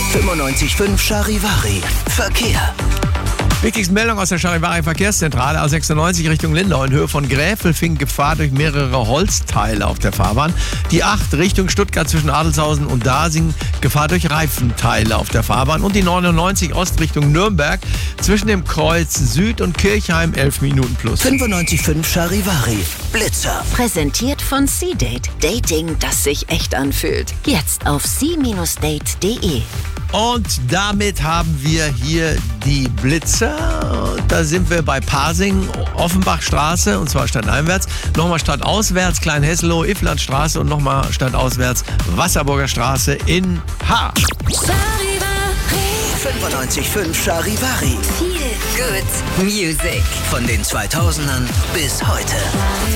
95.5 Charivari. Verkehr. Wichtigste Meldung aus der Charivari Verkehrszentrale. A96 Richtung Lindau in Höhe von Gräfelfing, Gefahr durch mehrere Holzteile auf der Fahrbahn. Die 8 Richtung Stuttgart zwischen Adelshausen und Dasing, Gefahr durch Reifenteile auf der Fahrbahn. Und die 99 Ost Richtung Nürnberg zwischen dem Kreuz Süd und Kirchheim 11 Minuten plus. 95.5 Charivari. Blitzer. Präsentiert von C-Date. Dating, das sich echt anfühlt. Jetzt auf c-date.de. Und damit haben wir hier die Blitzer. Da sind wir bei Pasing, Offenbachstraße, und zwar stadteinwärts. Nochmal stadtauswärts, Kleinhesselow, Ifflandstraße und nochmal stadtauswärts, Wasserburger Straße in H. 95.5 Charivari. Feel good music. Von den 2000ern bis heute.